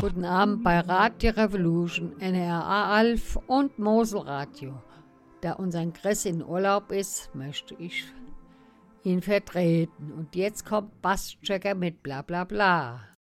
Guten Abend bei Radio Revolution, NRA Alf und Mosel Radio. Da unser Chris in Urlaub ist, möchte ich ihn vertreten. Und jetzt kommt Basschecker mit bla bla bla.